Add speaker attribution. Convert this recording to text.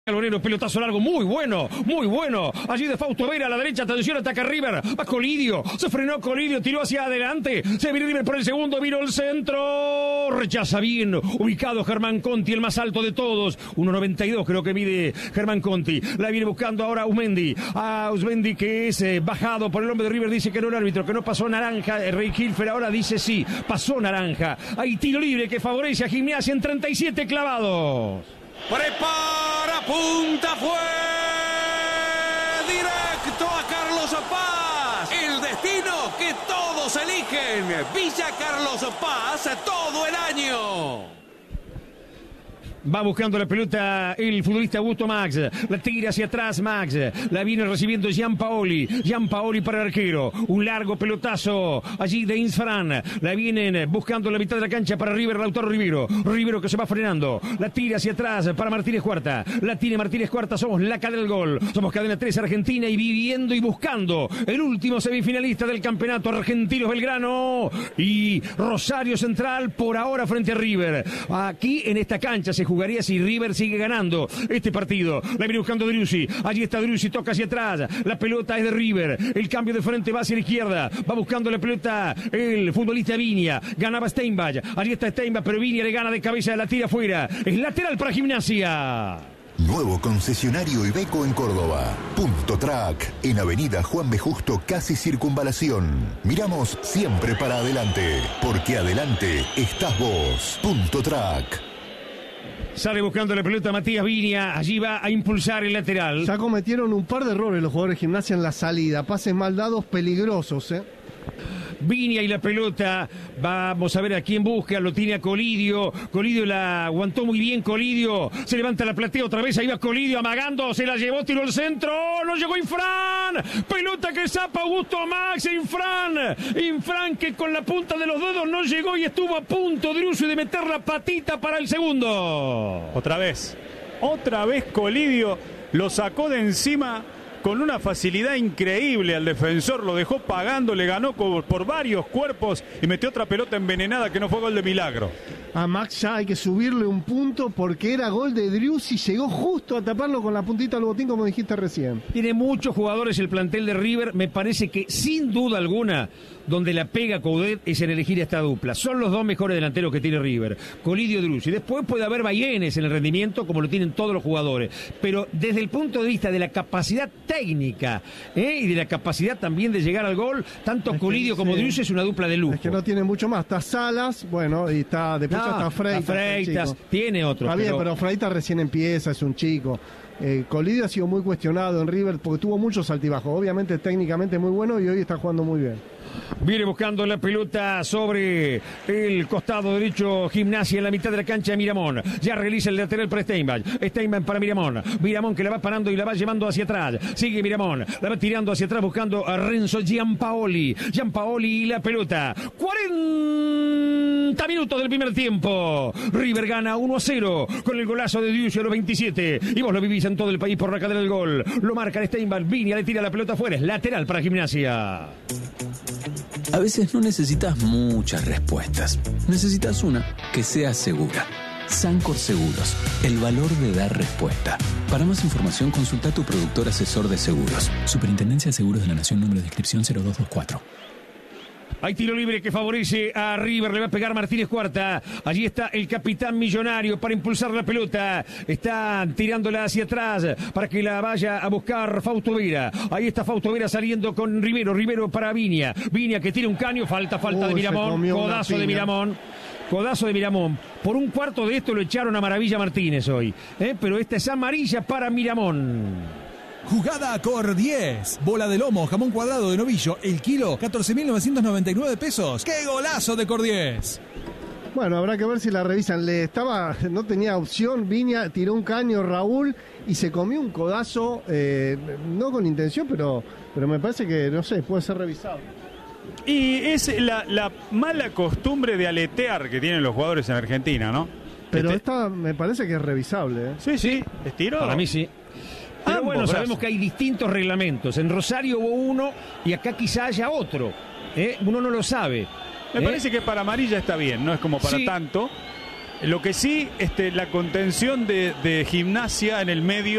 Speaker 1: Lorero, pelotazo largo, muy bueno, muy bueno. Allí de Fausto Vera a la derecha, atención, ataca River. Va Colidio, se frenó Colidio, tiró hacia adelante. Se viene River por el segundo, vino el centro. Rechaza bien, ubicado Germán Conti, el más alto de todos. 1.92 creo que mide Germán Conti. La viene buscando ahora Usmendi. Usmendi que es bajado por el hombre de River, dice que no el árbitro, que no pasó naranja. Rey Hilfer ahora dice sí, pasó naranja. Hay tiro libre que favorece a Gimnasia en 37 clavados.
Speaker 2: Prepara, punta, fue directo a Carlos Paz. El destino que todos eligen. Villa Carlos Paz todo el año.
Speaker 1: Va buscando la pelota el futbolista Augusto Max. La tira hacia atrás Max. La viene recibiendo Gianpaoli. Gianpaoli para el arquero. Un largo pelotazo allí de Insfran. La vienen buscando la mitad de la cancha para River, Lautaro Rivero. Rivero que se va frenando. La tira hacia atrás para Martínez Cuarta. La tiene Martínez Cuarta. Somos la cadena del gol. Somos cadena 3 Argentina y viviendo y buscando el último semifinalista del campeonato. Argentinos Belgrano y Rosario Central por ahora frente a River. Aquí en esta cancha se jugaría si River sigue ganando este partido. La viene buscando Driussi. Allí está Driussi, toca hacia atrás. La pelota es de River. El cambio de frente va hacia la izquierda. Va buscando la pelota el futbolista Viña. Ganaba Steinbach. Allí está Steinbach, pero Viña le gana de cabeza, la tira afuera. Es lateral para Gimnasia.
Speaker 3: Nuevo concesionario Iveco en Córdoba. Punto Track, en Avenida Juan B. Justo, casi Circunvalación. Miramos siempre para adelante, porque adelante estás vos. Punto Track.
Speaker 1: Sale buscando la pelota Matías Viña, allí va a impulsar el lateral.
Speaker 4: Ya cometieron un par de errores los jugadores de Gimnasia en la salida, pases mal dados peligrosos,
Speaker 1: Viña y la pelota, vamos a ver a quién busca, lo tiene a Colidio, Colidio la aguantó muy bien, Colidio, se levanta la platea otra vez, ahí va Colidio amagando, se la llevó, tiró el centro, no llegó Infran, pelota que zapa Augusto Max, Infran que con la punta de los dedos no llegó y estuvo a punto Driussi de meter la patita para el segundo.
Speaker 5: Otra vez Colidio lo sacó de encima con una facilidad increíble al defensor, lo dejó pagando, le ganó por varios cuerpos y metió otra pelota envenenada que no fue gol de milagro.
Speaker 4: A Max ya hay que subirle un punto porque era gol de Driussi, llegó justo a taparlo con la puntita del botín como dijiste recién.
Speaker 1: Tiene muchos jugadores el plantel de River, me parece que sin duda alguna donde la pega Coudet es en elegir esta dupla. Son los dos mejores delanteros que tiene River, Colidio y Driussi. Después puede haber vaivenes en el rendimiento como lo tienen todos los jugadores, pero desde el punto de vista de la capacidad técnica y de la capacidad también de llegar al gol, tanto Colidio como Driussi es una dupla de lujo.
Speaker 4: Es que no tiene mucho más, está Salas, bueno, y está después está Freitas,
Speaker 1: tiene otro.
Speaker 4: Está bien, pero Freitas recién empieza, es un chico. Colidio ha sido muy cuestionado en River porque tuvo muchos altibajos, obviamente técnicamente muy bueno y hoy está jugando muy bien.
Speaker 1: Viene buscando la pelota sobre el costado derecho Gimnasia en la mitad de la cancha de Miramón. Ya realiza el lateral para Steinbach. Steinbach para Miramón. Miramón que la va parando y la va llevando hacia atrás. Sigue Miramón. La va tirando hacia atrás buscando a Renzo Gianpaoli. Gianpaoli y la pelota. 40 minutos del primer tiempo. River gana 1-0 con el golazo de Driussi a los 27. Y vos lo vivís en todo el país por la cadena del gol. Lo marca Steinbach. Viña le tira la pelota afuera. Es lateral para Gimnasia.
Speaker 6: A veces no necesitas muchas respuestas. Necesitas una que sea segura. Sancor Seguros, el valor de dar respuesta. Para más información, consulta a tu productor asesor de seguros. Superintendencia de Seguros de la Nación, número de inscripción 0224.
Speaker 1: Hay tiro libre que favorece a River, le va a pegar Martínez Cuarta. Allí está el capitán millonario para impulsar la pelota. Está tirándola hacia atrás para que la vaya a buscar Fausto Vera. Ahí está Fausto Vera saliendo con Rivero. Rivero para Viña. Viña que tira un caño, falta de Miramón. Codazo de Miramón. Codazo de Miramón. Por un cuarto de esto lo echaron a Maravilla Martínez hoy. Pero esta es amarilla para Miramón.
Speaker 7: Jugada Cor 10. Bola de lomo, jamón cuadrado de novillo. El kilo, 14.999 pesos. ¡Qué golazo de Cor 10!
Speaker 4: Bueno, habrá que ver si la revisan. No tenía opción. Viña tiró un caño, Raúl, y se comió un codazo. No con intención, pero me parece que, no sé, puede ser revisado.
Speaker 5: Y es la mala costumbre de aletear que tienen los jugadores en Argentina, ¿no?
Speaker 4: Pero esta me parece que es revisable.
Speaker 5: Sí, ¿estiró?
Speaker 1: Para mí sí. Pero bueno, sabemos que hay distintos reglamentos. En Rosario hubo uno y acá quizá haya otro. Uno no lo sabe.
Speaker 5: Me parece que para amarilla está bien, no es como para tanto. Lo que sí, la contención de Gimnasia en el medio.